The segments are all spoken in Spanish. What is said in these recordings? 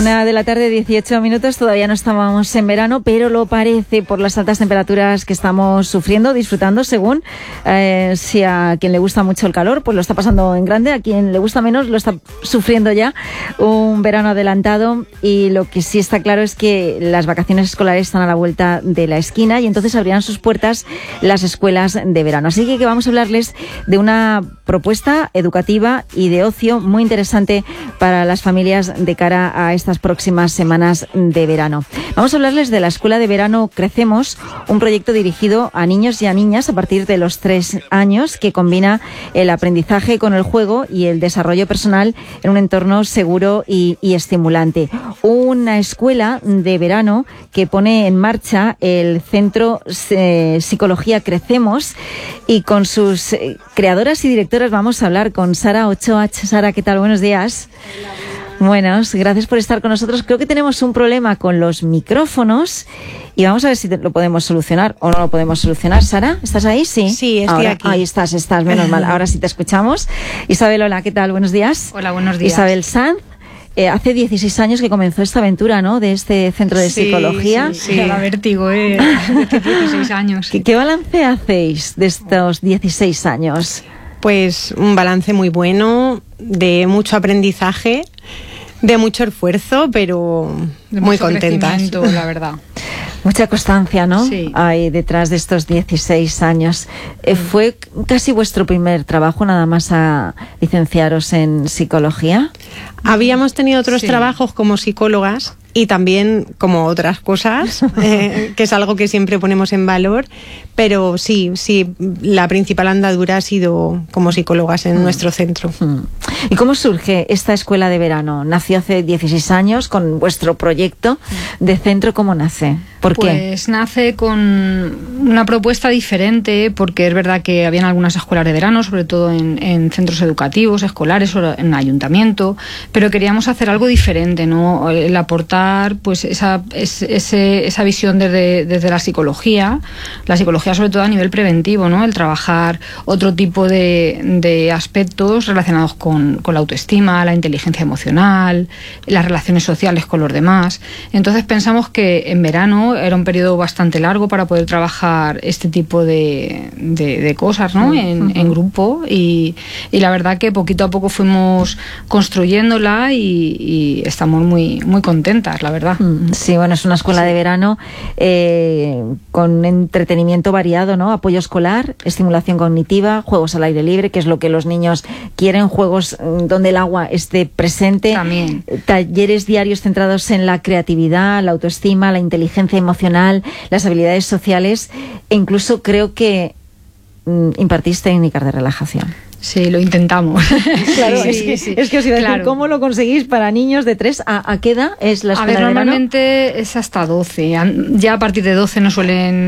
1:18 p.m, todavía no estábamos en verano, pero lo parece por las altas temperaturas que estamos sufriendo, disfrutando según si a quien le gusta mucho el calor, pues lo está pasando en grande, a quien le gusta menos lo está sufriendo ya, un verano adelantado, y lo que sí está claro es que las vacaciones escolares están a la vuelta de la esquina y entonces abrirán sus puertas las escuelas de verano. Así que vamos a hablarles de una propuesta educativa y de ocio muy interesante para las familias de cara a estas próximas semanas de verano. Vamos a hablarles de la Escuela de Verano Crecemos, un proyecto dirigido a niños y a niñas a partir de los 3 años que combina el aprendizaje con el juego y el desarrollo personal en un entorno seguro y estimulante. Una escuela de verano que pone en marcha el Centro Psicología Crecemos, y con sus creadoras y directoras vamos a hablar con Sara Ochoa. Sara, ¿qué tal? Buenos días. Buenos, gracias por estar con nosotros. Creo que tenemos un problema con los micrófonos y vamos a ver si lo podemos solucionar o no lo podemos solucionar. Sara, ¿estás ahí? Sí. Sí, estoy aquí. Ahí estás, menos mal. Ahora sí te escuchamos. Isabel, hola, ¿qué tal? Buenos días. Hola, buenos días. Isabel Sanz. Hace 16 años que comenzó esta aventura, ¿no?, de este centro de psicología. Sí, la vértigo, desde 16 años. ¿Qué balance hacéis de estos 16 años? Pues un balance muy bueno, de mucho aprendizaje, de mucho esfuerzo, pero de muy mucho contentas. La verdad. Mucha constancia, ¿no? Sí. Hay detrás de estos 16 años. ¿Fue casi vuestro primer trabajo, nada más a licenciaros en psicología? Habíamos tenido otros trabajos como psicólogas y también como otras cosas, que es algo que siempre ponemos en valor, pero sí, la principal andadura ha sido como psicólogas en nuestro centro. ¿Y cómo surge esta escuela de verano? Nació hace 16 años con vuestro proyecto de centro. ¿Cómo nace? ¿Por qué? Pues nace con una propuesta diferente, porque es verdad que habían algunas escuelas de verano, sobre todo en centros educativos, escolares o en ayuntamiento, pero queríamos hacer algo diferente, ¿no? El aportar pues esa visión desde la psicología sobre todo a nivel preventivo, ¿no? El trabajar otro tipo de aspectos relacionados con la autoestima, la inteligencia emocional, las relaciones sociales con los demás. Entonces pensamos que en verano era un periodo bastante largo para poder trabajar este tipo de cosas, ¿no? En grupo, y la verdad que poquito a poco fuimos construyéndola y estamos muy, muy contentas, la verdad. Sí, bueno, es una escuela de verano con entretenimiento variado, ¿no? Apoyo escolar, estimulación cognitiva, juegos al aire libre, que es lo que los niños quieren, juegos donde el agua esté presente. También. Talleres diarios centrados en la creatividad, la autoestima, la inteligencia emocional, las habilidades sociales, e incluso creo que impartís técnicas de relajación. Sí, lo intentamos. Claro, sí. Es que os iba a decir, ¿cómo lo conseguís para niños de 3 a qué edad es la escuela de verano? Normalmente es hasta 12. Ya a partir de 12 no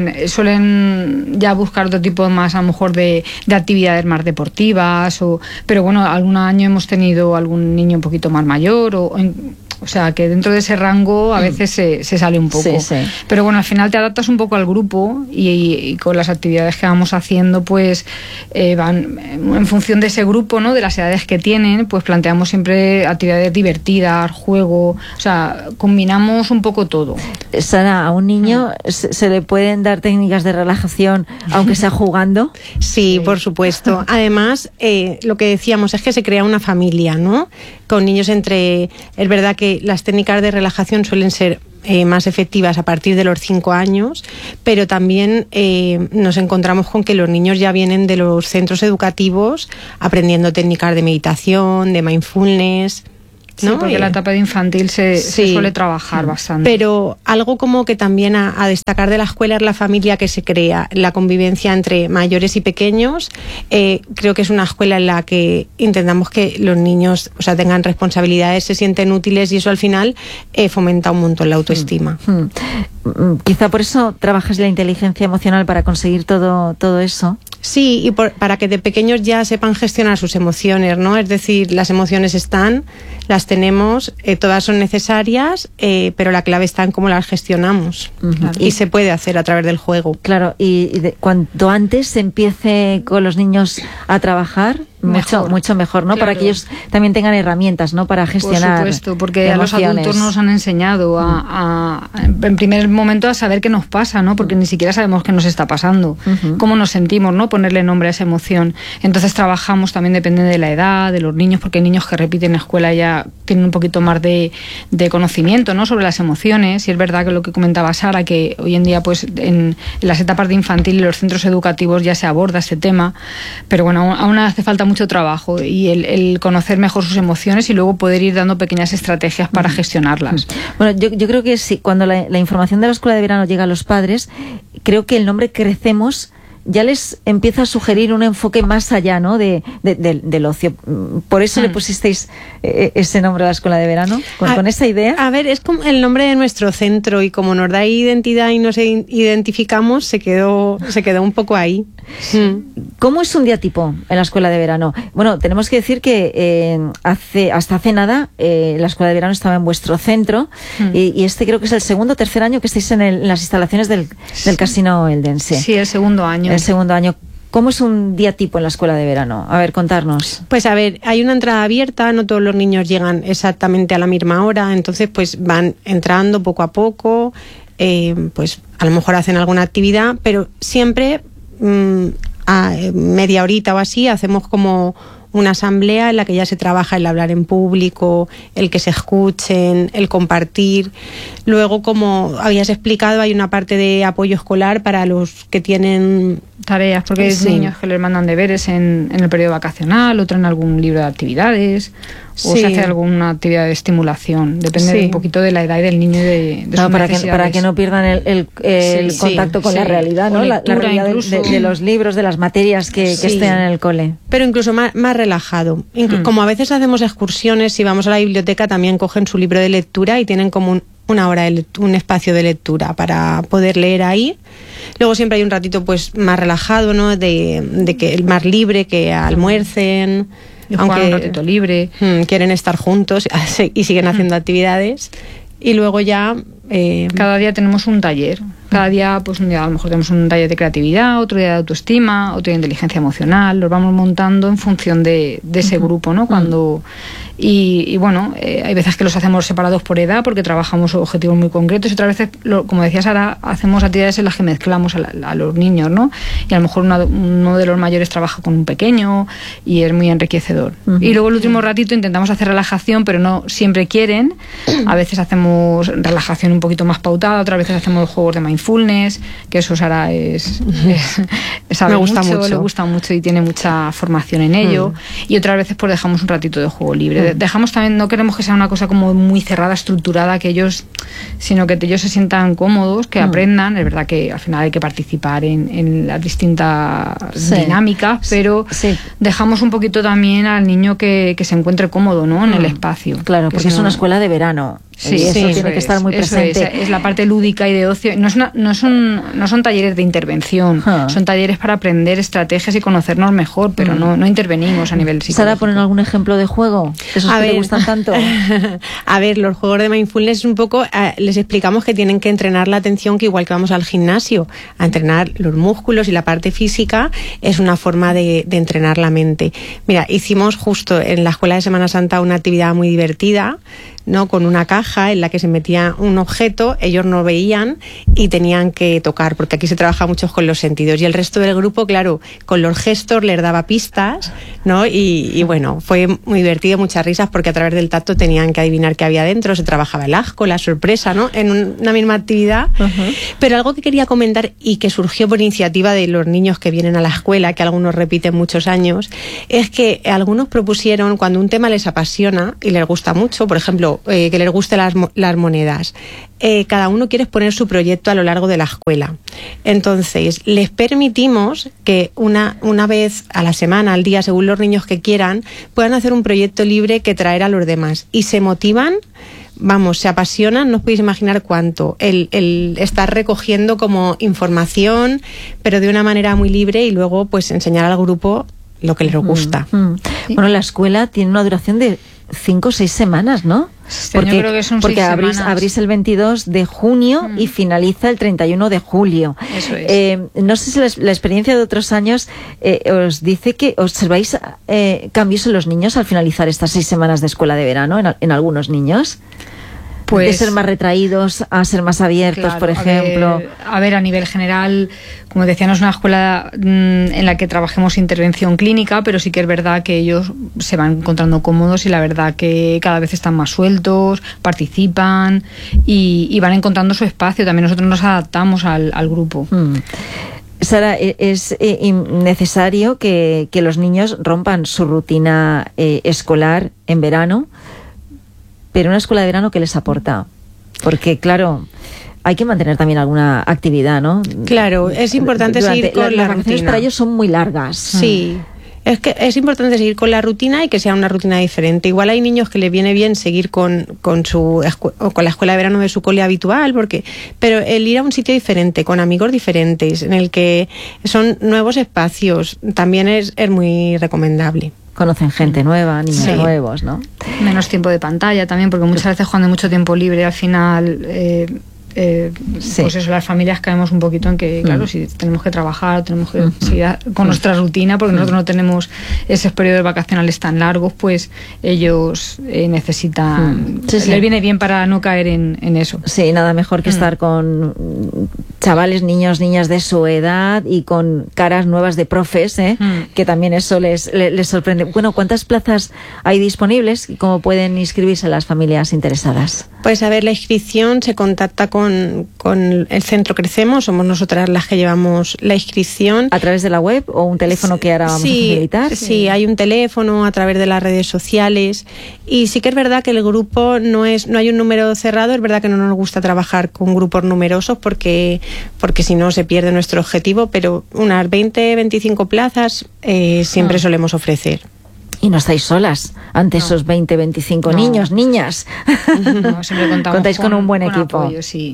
suelen ya buscar otro tipo más, a lo mejor, de actividades más deportivas. Pero bueno, algún año hemos tenido algún niño un poquito más mayor o sea, que dentro de ese rango a veces se sale un poco. Sí. Pero bueno, al final te adaptas un poco al grupo y con las actividades que vamos haciendo, pues van en función de ese grupo, ¿no? De las edades que tienen, pues planteamos siempre actividades divertidas, juego, o sea, combinamos un poco todo. Sara, ¿a un niño se le pueden dar técnicas de relajación aunque sea jugando? Sí, por supuesto. Además, lo que decíamos es que se crea una familia, ¿no? Con niños es verdad que las técnicas de relajación suelen ser más efectivas a partir de los 5 años, pero también nos encontramos con que los niños ya vienen de los centros educativos aprendiendo técnicas de meditación, de mindfulness, ¿no? Sí, porque la etapa de infantil se suele trabajar bastante. Pero algo como que también a destacar de la escuela es la familia que se crea, la convivencia entre mayores y pequeños. Creo que es una escuela en la que intentamos que los niños, o sea, tengan responsabilidades, se sienten útiles, y eso al final fomenta un montón la autoestima. Quizá por eso trabajas la inteligencia emocional, para conseguir todo eso. Sí, y para que de pequeños ya sepan gestionar sus emociones, ¿no? Es decir, las emociones están, las tenemos, todas son necesarias, pero la clave está en cómo las gestionamos. Y se puede hacer a través del juego. Claro, y cuanto antes se empiece con los niños a trabajar, mucho mejor, ¿no? Claro. Para que ellos también tengan herramientas, ¿no? Para gestionar. Por supuesto, porque a los adultos nos han enseñado en primer momento a saber qué nos pasa, ¿no? Porque ni siquiera sabemos qué nos está pasando, cómo nos sentimos, ¿no? Ponerle nombre a esa emoción. Entonces trabajamos también, depende de la edad, de los niños, porque hay niños que repiten en la escuela ya tienen un poquito más de conocimiento, ¿no? Sobre las emociones. Y es verdad que lo que comentaba Sara, que hoy en día pues en las etapas de infantil y los centros educativos ya se aborda este tema, pero bueno, aún hace falta mucho trabajo y el conocer mejor sus emociones y luego poder ir dando pequeñas estrategias para gestionarlas. Bueno, yo creo que sí, cuando la información de la escuela de verano llega a los padres, creo que el nombre Crecemos ya les empieza a sugerir un enfoque más allá, ¿no? del ocio. Por eso le pusisteis ese nombre a la escuela de verano, con esa idea. A ver, es como el nombre de nuestro centro y como nos da identidad y nos identificamos, se quedó un poco ahí. ¿Cómo es un día tipo en la escuela de verano? Bueno, tenemos que decir que hasta hace nada la escuela de verano estaba en vuestro centro y este creo que es el segundo o tercer año que estáis en las instalaciones del Casino Eldense. Sí, el segundo año. El segundo año. ¿Cómo es un día tipo en la escuela de verano? A ver, contarnos. Pues a ver, hay una entrada abierta, no todos los niños llegan exactamente a la misma hora, entonces pues van entrando poco a poco, pues a lo mejor hacen alguna actividad, pero siempre a media horita o así hacemos como una asamblea en la que ya se trabaja el hablar en público, el que se escuchen, el compartir. Luego, como habías explicado, hay una parte de apoyo escolar para los que tienen tareas, porque hay niños que les mandan deberes en el periodo vacacional, o traen algún libro de actividades, o se hace alguna actividad de estimulación. Depende un poquito de la edad y del niño y de sus necesidades. Para que no pierdan el contacto con la realidad, ¿no? La realidad de los libros, de las materias que estén en el cole. Pero incluso más relajado. Como a veces hacemos excursiones, si vamos a la biblioteca también cogen su libro de lectura y tienen como una hora, un espacio de lectura para poder leer ahí. Luego siempre hay un ratito pues más relajado, ¿no? De que el más libre, que almuercen, aunque un ratito libre, quieren estar juntos y siguen haciendo actividades. Y luego ya cada día tenemos un taller. Cada día, pues un día a lo mejor tenemos un taller de creatividad, otro día de autoestima, otro día de inteligencia emocional. Los vamos montando en función de ese grupo, ¿no? Y bueno, hay veces que los hacemos separados por edad porque trabajamos objetivos muy concretos y otras veces, como decía Sara, hacemos actividades en las que mezclamos a los niños, ¿no? Y a lo mejor uno de los mayores trabaja con un pequeño y es muy enriquecedor. Y luego el último ratito intentamos hacer relajación, pero no siempre quieren. A veces hacemos relajación un poquito más pautada, otras veces hacemos juegos de mindfulness, que eso Sara sabe mucho, le gusta mucho y tiene mucha formación en ello. Y otras veces pues dejamos un ratito de juego libre. Dejamos también, no queremos que sea una cosa como muy cerrada, estructurada, sino que ellos se sientan cómodos, que aprendan. Es verdad que al final hay que participar en las distintas dinámicas, pero dejamos un poquito también al niño que se encuentre cómodo, ¿no? En el espacio. Claro, porque es una escuela de verano. Sí, eso tiene que estar muy presente. Es la parte lúdica y de ocio. No son talleres de intervención, son talleres para aprender estrategias y conocernos mejor, pero no intervenimos a nivel psicológico. ¿Sara, ponen algún ejemplo de juego? Esos que te gustan tanto. A ver, los juegos de mindfulness un poco les explicamos que tienen que entrenar la atención, que igual que vamos al gimnasio, a entrenar los músculos y la parte física, es una forma de entrenar la mente. Mira, hicimos justo en la Escuela de Semana Santa una actividad muy divertida, ¿no? Con una caja en la que se metía un objeto, ellos no veían y tenían que tocar, porque aquí se trabaja mucho con los sentidos. Y el resto del grupo, claro, con los gestos les daba pistas, ¿no? Y bueno, fue muy divertido, muchas risas, porque a través del tacto tenían que adivinar qué había dentro, se trabajaba el asco, la sorpresa, ¿no? En una misma actividad. Pero algo que quería comentar y que surgió por iniciativa de los niños que vienen a la escuela, que algunos repiten muchos años, es que algunos propusieron, cuando un tema les apasiona y les gusta mucho, por ejemplo, que les gusten las monedas, cada uno quiere exponer su proyecto a lo largo de la escuela. Entonces, les permitimos que una vez a la semana, al día, según los niños que quieran, puedan hacer un proyecto libre que traer a los demás. Y se motivan, se apasionan, no os podéis imaginar cuánto. El estar recogiendo como información, pero de una manera muy libre, y luego pues enseñar al grupo lo que les gusta. Bueno, la escuela tiene una duración de 5 o 6 semanas, ¿no? Este año creo que son 6 semanas. Abrís el 22 de junio y finaliza el 31 de julio. Eso es. No sé si la experiencia de otros años os dice que observáis cambios en los niños al finalizar estas 6 semanas de escuela de verano, en algunos niños. Pues, de ser más retraídos a ser más abiertos, claro, por ejemplo. A ver, a nivel general, como decía, no es una escuela en la que trabajemos intervención clínica, pero sí que es verdad que ellos se van encontrando cómodos y la verdad que cada vez están más sueltos, participan y van encontrando su espacio. También nosotros nos adaptamos al grupo. Sara, es necesario que los niños rompan su rutina escolar en verano. Pero una escuela de verano, ¿qué les aporta? Porque, claro, hay que mantener también alguna actividad, ¿no? Claro, es importante seguir con la vacaciones rutina. Para ellos son muy largas. Sí. Es que es importante seguir con la rutina y que sea una rutina diferente. Igual hay niños que les viene bien seguir con la escuela de verano de su cole habitual, pero el ir a un sitio diferente, con amigos diferentes, en el que son nuevos espacios, también es muy recomendable. Conocen gente nueva, niños nuevos, ¿no? Menos tiempo de pantalla también, porque muchas veces cuando hay mucho tiempo libre, al final, pues eso, las familias caemos un poquito en que, claro, si tenemos que trabajar, tenemos que seguir con nuestra rutina, porque nosotros no tenemos esos periodos vacacionales tan largos, pues ellos necesitan... Les viene bien para no caer en eso. Sí, nada mejor que estar con chavales, niños, niñas de su edad y con caras nuevas de profes, que también eso les sorprende. Bueno, ¿cuántas plazas hay disponibles y cómo pueden inscribirse las familias interesadas? Pues a ver, la inscripción se contacta con el centro Crecemos, somos nosotras las que llevamos la inscripción. ¿A través de la web o un teléfono que ahora vamos a facilitar? Sí, hay un teléfono, a través de las redes sociales, y sí que es verdad que el grupo no hay un número cerrado. Es verdad que no nos gusta trabajar con grupos numerosos porque si no se pierde nuestro objetivo, pero unas 20-25 plazas siempre solemos ofrecer. Y no estáis solas ante esos 20-25 niños, niñas. No, siempre contáis con un buen equipo. Apoyo, sí.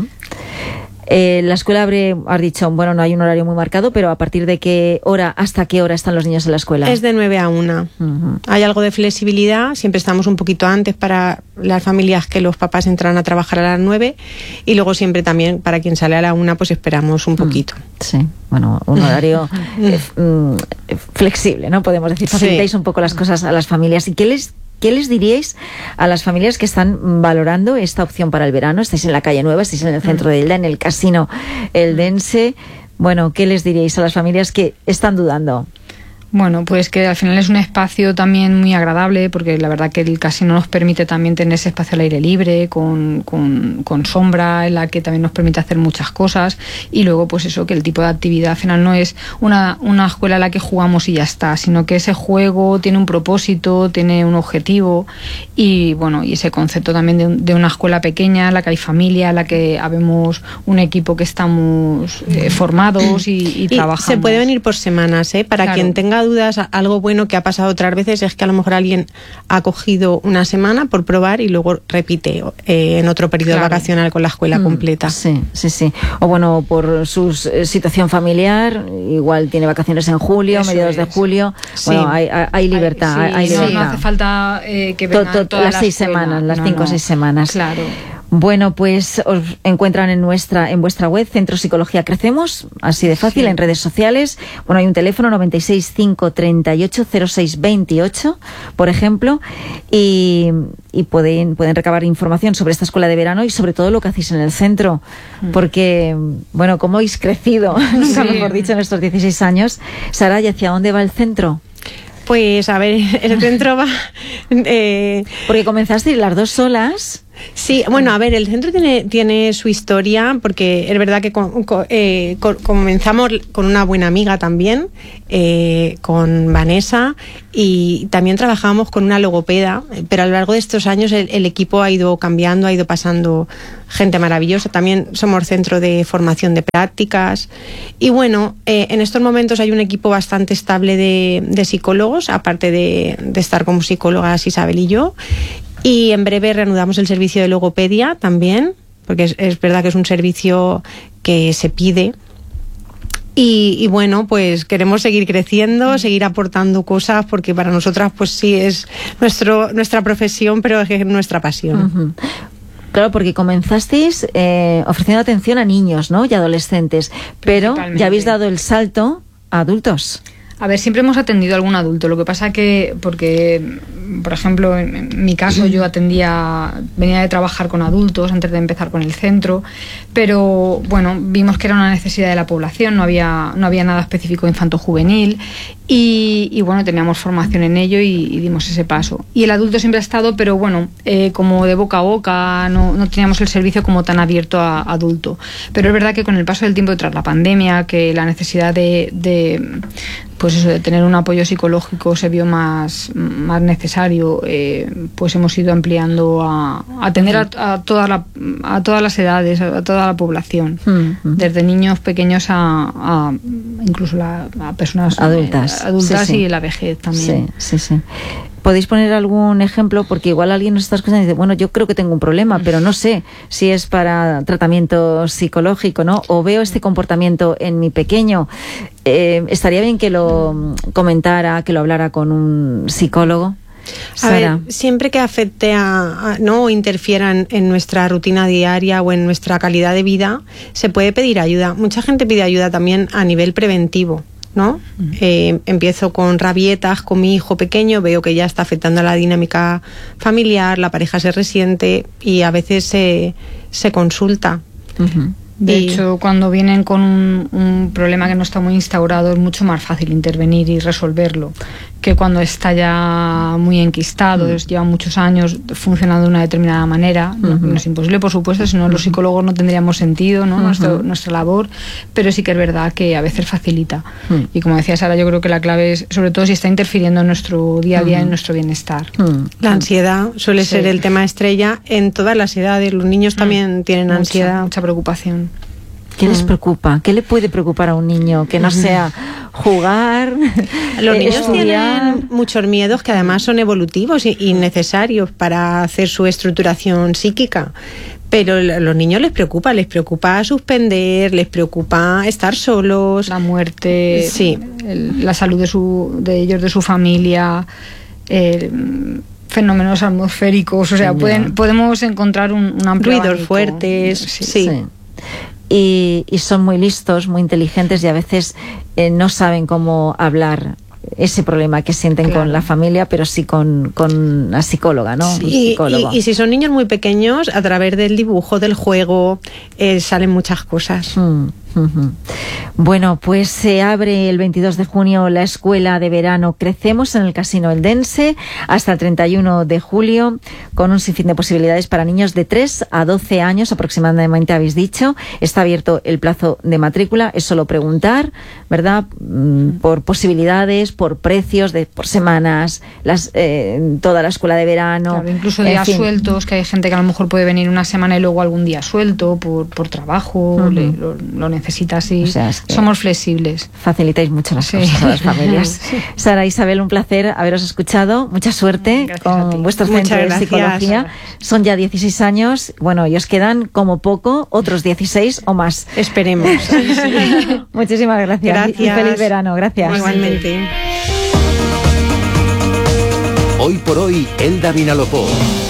La escuela abre, has dicho, bueno, no hay un horario muy marcado, pero ¿a partir de qué hora, hasta qué hora están los niños en la escuela? Es de 9 a 1. Hay algo de flexibilidad, siempre estamos un poquito antes para las familias que los papás entran a trabajar a las 9, y luego siempre también para quien sale a la 1, pues esperamos un poquito. Sí, bueno, un horario flexible, ¿no? Podemos decir, facilitáis un poco las cosas a las familias. ¿Y qué les diríais a las familias que están valorando esta opción para el verano? Estáis en la calle Nueva, estáis en el centro de Elda, en el casino Eldense. Bueno, ¿qué les diríais a las familias que están dudando? Bueno, pues que al final es un espacio también muy agradable, porque la verdad que el casino nos permite también tener ese espacio al aire libre, con sombra, en la que también nos permite hacer muchas cosas. Y luego pues eso, que el tipo de actividad al final no es una escuela en la que jugamos y ya está, sino que ese juego tiene un propósito, tiene un objetivo, y bueno, y ese concepto también de una escuela pequeña, en la que hay familia, en la que habemos un equipo que estamos formados y trabajamos. Se puede venir por semanas, para quien tenga dudas. Algo bueno que ha pasado otras veces es que a lo mejor alguien ha cogido una semana por probar y luego repite en otro periodo vacacional con la escuela completa. Sí. O bueno, por su situación familiar, igual tiene vacaciones en julio, mediados de julio. Bueno, hay libertad. Hay libertad. No hace falta que vengan todas las 6 semanas, las 5 o 6 semanas. Claro. Bueno, pues os encuentran en vuestra web, Centro Psicología Crecemos, así de fácil, en redes sociales. Bueno, hay un teléfono 96 538 06 28, por ejemplo, y pueden recabar información sobre esta escuela de verano y sobre todo lo que hacéis en el centro, porque, bueno, cómo habéis crecido, nunca mejor dicho, en estos 16 años. Sara, ¿y hacia dónde va el centro? Pues, a ver, el centro va... Porque comenzasteis las dos solas... Sí, bueno, a ver, el centro tiene su historia, porque es verdad que comenzamos con una buena amiga también, con Vanessa, y también trabajábamos con una logopeda, pero a lo largo de estos años el equipo ha ido cambiando, ha ido pasando gente maravillosa. También somos centro de formación de prácticas, y bueno, en estos momentos hay un equipo bastante estable de psicólogos, aparte de estar como psicólogas Isabel y yo. Y en breve reanudamos el servicio de logopedia también, porque es verdad que es un servicio que se pide. Y bueno, pues queremos seguir creciendo, seguir aportando cosas, porque para nosotras pues sí es nuestra profesión, pero es nuestra pasión. Uh-huh. Claro, porque comenzasteis ofreciendo atención a niños, ¿no? Y adolescentes, pero ya habéis dado el salto a adultos. A ver, siempre hemos atendido a algún adulto. Lo que pasa que, porque, por ejemplo, en mi caso yo venía de trabajar con adultos antes de empezar con el centro, pero bueno, vimos que era una necesidad de la población, no había nada específico infanto-juvenil y bueno, teníamos formación en ello y dimos ese paso. Y el adulto siempre ha estado, pero bueno, como de boca a boca, no teníamos el servicio como tan abierto a adulto. Pero es verdad que con el paso del tiempo tras la pandemia, que la necesidad pues eso, de tener un apoyo psicológico se vio más necesario, pues hemos ido ampliando a atender a todas las edades, a toda la población, desde niños pequeños a incluso a personas adultas sí. Y la vejez también. Sí. ¿Podéis poner algún ejemplo? Porque igual alguien nos está escuchando y dice, bueno, yo creo que tengo un problema, pero no sé si es para tratamiento psicológico, ¿no? O veo este comportamiento en mi pequeño. Estaría bien que lo comentara, que lo hablara con un psicólogo. Sara. A ver, siempre que afecte o interfiera en nuestra rutina diaria o en nuestra calidad de vida, se puede pedir ayuda. Mucha gente pide ayuda también a nivel preventivo, ¿no? Empiezo con rabietas con mi hijo pequeño, veo que ya está afectando a la dinámica familiar, la pareja se resiente y a veces se consulta. De hecho, cuando vienen con un problema que no está muy instaurado, es mucho más fácil intervenir y resolverlo que cuando está ya muy enquistado, lleva muchos años funcionando de una determinada manera. No es imposible, por supuesto, si no los psicólogos no tendríamos sentido, ¿no? Nuestra labor, pero sí que es verdad que a veces facilita. Y como decía Sara, yo creo que la clave es, sobre todo si está interfiriendo en nuestro día a día, en nuestro bienestar. La ansiedad suele ser el tema estrella en todas las edades. Los niños también tienen ansiedad. Mucha preocupación. ¿Qué les preocupa? ¿Qué le puede preocupar a un niño que no sea jugar? Los niños tienen muchos miedos que además son evolutivos y necesarios para hacer su estructuración psíquica. Pero a los niños les preocupa suspender, les preocupa estar solos. La muerte, sí. La salud de ellos, de su familia, fenómenos atmosféricos, o sea, podemos encontrar un amplio ruidos abanico. Fuertes, sí. Y son muy listos, muy inteligentes y a veces no saben cómo hablar ese problema que sienten con la familia, pero sí con la psicóloga, ¿no? Sí, y si son niños muy pequeños, a través del dibujo, del juego, salen muchas cosas. Bueno, pues se abre el 22 de junio la escuela de verano Crecemos en el Casino Eldense hasta el 31 de julio con un sinfín de posibilidades para niños de 3 a 12 años aproximadamente, habéis dicho. Está abierto el plazo de matrícula, es solo preguntar, ¿verdad? Por posibilidades, por precios, por semanas, toda la escuela de verano. Claro, incluso días sueltos, que hay gente que a lo mejor puede venir una semana y luego algún día suelto por trabajo, lo necesita así. O sea, somos flexibles. Facilitáis mucho las cosas a las familias. Sara, Isabel, un placer haberos escuchado. Mucha suerte con vuestro centro de psicología. Son ya 16 años. Bueno, y os quedan como poco otros 16 o más. Esperemos. Muchísimas gracias. Y feliz verano. Gracias. Igualmente. Hoy por hoy, Elda Vinalopó.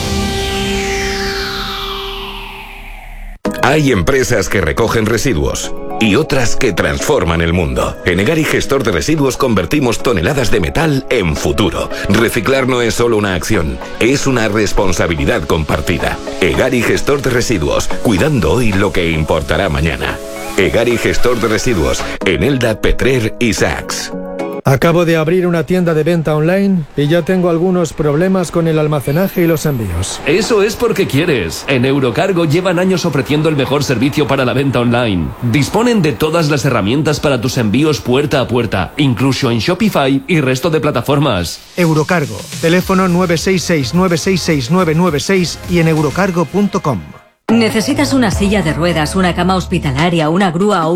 Hay empresas que recogen residuos y otras que transforman el mundo. En Egari Gestor de Residuos convertimos toneladas de metal en futuro. Reciclar no es solo una acción, es una responsabilidad compartida. Egari Gestor de Residuos, cuidando hoy lo que importará mañana. Egari Gestor de Residuos, en Elda, Petrer y Sachs. Acabo de abrir una tienda de venta online y ya tengo algunos problemas con el almacenaje y los envíos. Eso es porque quieres. En Eurocargo llevan años ofreciendo el mejor servicio para la venta online. Disponen de todas las herramientas para tus envíos puerta a puerta, incluso en Shopify y resto de plataformas. Eurocargo, teléfono 966-966-996 y en eurocargo.com. ¿Necesitas una silla de ruedas, una cama hospitalaria, una grúa o